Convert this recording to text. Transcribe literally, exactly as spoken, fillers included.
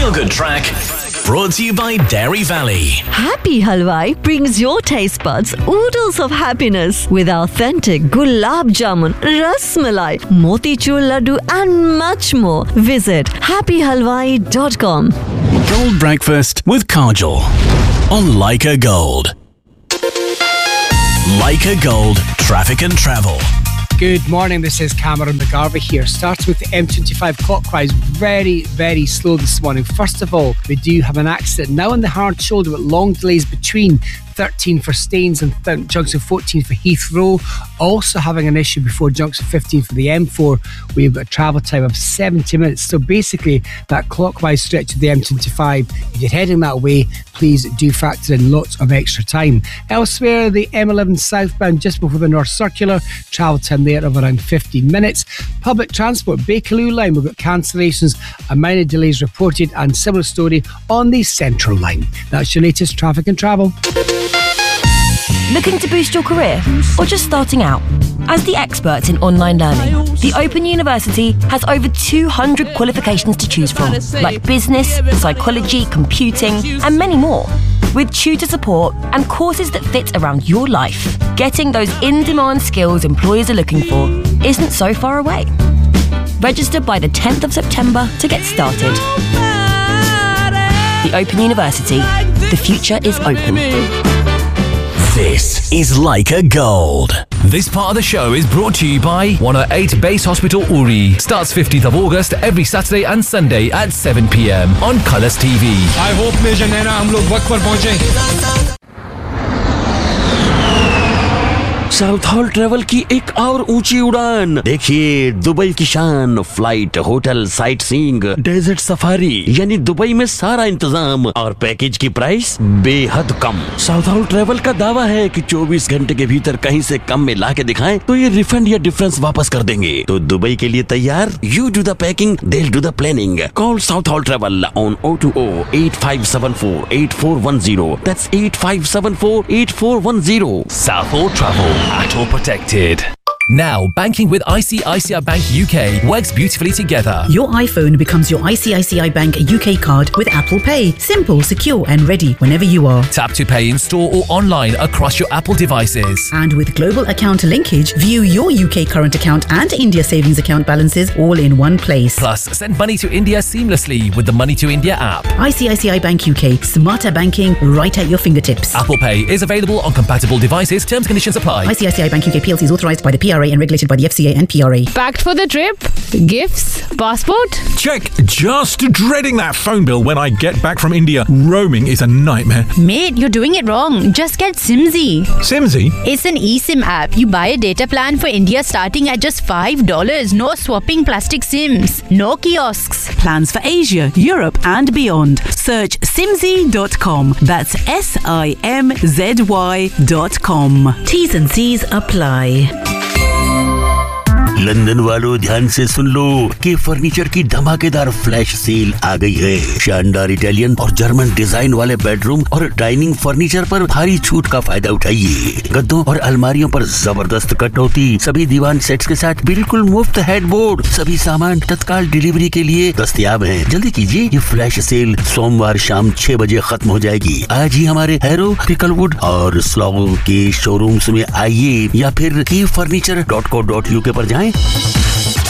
feel-good track brought to you by Dairy Valley. Happy Halwai brings your taste buds oodles of happiness with authentic gulab jamun, ras malai, motichur laddu and much more. Visit happy halwai dot com. Gold Breakfast with Kajal on Leica Gold. Leica Gold Traffic and Travel. Good morning, this is Cameron McGarvey here. Starts with the M twenty-five clockwise, very, very slow this morning. First of all, we do have an accident now on the hard shoulder with long delays between thirteen for Staines and th- junction fourteen for Heathrow. Also having an issue before junction fifteen for the M four. We've got a travel time of seventy minutes. So basically, that clockwise stretch of the M twenty-five, if you're heading that way, please do factor in lots of extra time. Elsewhere, the M eleven southbound just before the North Circular, travel time there of around fifteen minutes. Public transport, Bakerloo line, we've got cancellations and minor delays reported, and similar story on the Central line. That's your latest traffic and travel. Looking to boost your career or just starting out? As the experts in online learning, the Open University has over two hundred qualifications to choose from, like business, psychology, computing, and many more. With tutor support and courses that fit around your life, getting those in-demand skills employers are looking for isn't so far away. Register by the tenth of September to get started. The Open University. The future is open. This is Leica Gold. This part of the show is brought to you by one oh eight Base Hospital Uri. Starts fifteenth of August every Saturday and Sunday at seven p.m. on Colours T V. I hope Major Naina हम लोग वक्त पर पहुंचे. South hall travel की एक और ऊंची उड़ान. देखिए दुबई की शान, flight, hotel, sight seeing, desert safari, यानी दुबई में सारा इंतजाम और पैकेज की प्राइस बेहद कम. साउथ हॉल ट्रेवल का दावा है कि चौबीस घंटे के भीतर कहीं से कम में ला के दिखाएं तो ये रिफंड या डिफरेंस वापस कर देंगे. तो दुबई के लिए तैयार? You do the packing, they will do the planning. Call south hall travel on O two O eight five seven four eight four one zero. That's eight five seven four eight four one zero. South Hall Travel. At all protected. Now, banking with I C I C I Bank U K works beautifully together. Your iPhone becomes your I C I C I Bank U K card with Apple Pay. Simple, secure and ready whenever you are. Tap to pay in store or online across your Apple devices. And with global account linkage, view your U K current account and India savings account balances all in one place. Plus, send money to India seamlessly with the Money to India app. I C I C I Bank U K. Smarter banking right at your fingertips. Apple Pay is available on compatible devices. Terms and conditions apply. I C I C I Bank U K P L C is authorised by the P R A and regulated by the F C A and P R A. Packed for the trip? Gifts? Passport? Check. Just dreading that phone bill when I get back from India. Roaming is a nightmare. Mate, you're doing it wrong. Just get Simzy. Simzy? It's an eSIM app. You buy a data plan for India starting at just five dollars. No swapping plastic SIMs. No kiosks. Plans for Asia, Europe and beyond. Search simzy dot com. That's S I M Z Y dot com. T's and C's apply. London वालों ध्यान से सुन लो कि furniture की धमाकेदार flash sale आ गई है. शानदार Italian और जर्मन डिजाइन वाले बेडरूम और डाइनिंग फर्नीचर पर भारी छूट का फायदा उठाइए. गद्दों और अलमारियों पर जबरदस्त कटौती. सभी दीवान सेट्स के साथ बिल्कुल मुफ्त हेडबोर्ड. सभी सामान तत्काल डिलीवरी के लिए दस्तयाब हैं. जल्दी कीजिए, ये फ्लैश सेल सोमवार शाम छह बजे खत्म हो जाएगी. आज ही हमारे हैरो, पिकलवुड और स्लॉगो के शोरूम्स में आइए या फिर की furniture dot co dot UK पर जाएं.